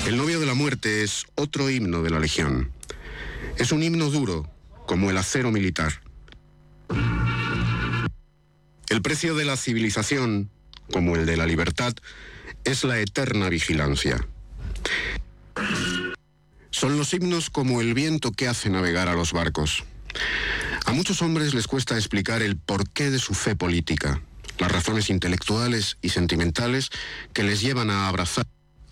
El novio de la muerte es otro himno de la Legión. Es un himno duro, como el acero militar. El precio de la civilización, como el de la libertad, es la eterna vigilancia. Son los himnos como el viento que hace navegar a los barcos. A muchos hombres les cuesta explicar el porqué de su fe política, las razones intelectuales y sentimentales que les llevan a abrazar.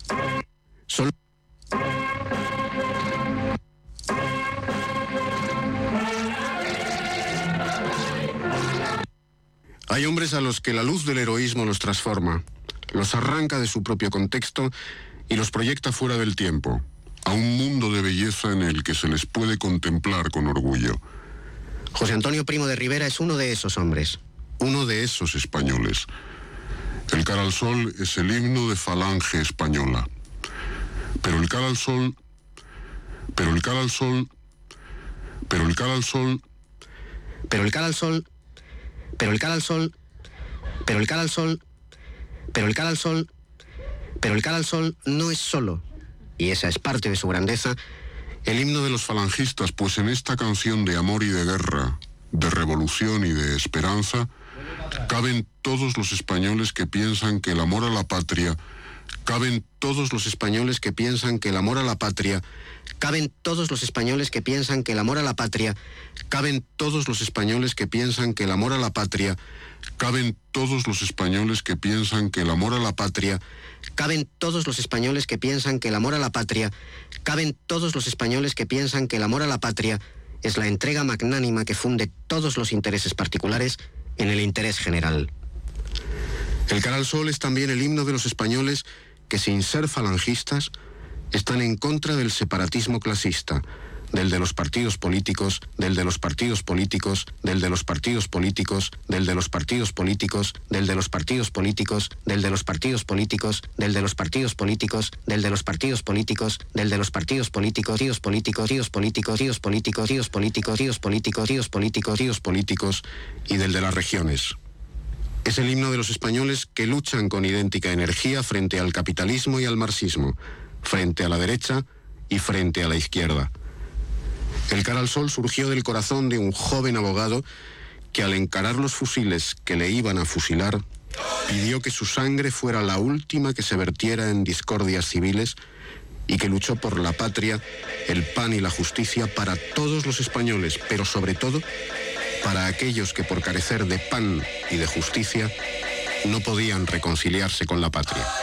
Hay hombres a los que la luz del heroísmo los transforma, los arranca de su propio contexto y los proyecta fuera del tiempo, a un mundo de belleza en el que se les puede contemplar con orgullo. José Antonio Primo de Rivera es uno de esos hombres. Uno de esos españoles. El cara al sol es el himno de falange española. Pero el cara al sol... Pero el cara al sol... Pero el cara al sol... Pero el cara al sol... Pero el cara al sol... Pero el cara al sol... Pero el cara al sol... Pero el cara al sol no es solo, y esa es parte de su grandeza, el himno de los falangistas, pues en esta canción de amor y de guerra, de revolución y de esperanza, caben todos los españoles que piensan que el amor a la patria, caben todos los españoles que piensan que el amor a la patria, caben todos los españoles que piensan que el amor a la patria, caben todos los españoles que piensan que el amor a la patria, caben todos los españoles que piensan que el amor a la patria, caben todos los españoles que piensan que el amor a la patria, caben todos los españoles que piensan que el amor a la patria es la entrega magnánima que funde todos los intereses particulares en el interés general. El cara al sol es también el himno de los españoles que, sin ser falangistas, están en contra del separatismo clasista, del de los partidos políticos, del de los partidos políticos, del de los partidos políticos, del de los partidos políticos, del de los partidos políticos, del de los partidos políticos, del de los partidos políticos, del de los partidos políticos, del de los partidos políticos, tíos políticos, tíos políticos, tíos políticos, tíos políticos, tíos políticos, tíos políticos, tíos políticos y del de las regiones. Es el himno de los españoles que luchan con idéntica energía frente al capitalismo y al marxismo, frente a la derecha y frente a la izquierda. El cara al sol surgió del corazón de un joven abogado que, al encarar los fusiles que le iban a fusilar, pidió que su sangre fuera la última que se vertiera en discordias civiles y que luchó por la patria, el pan y la justicia para todos los españoles, pero sobre todo para aquellos que, por carecer de pan y de justicia, no podían reconciliarse con la patria.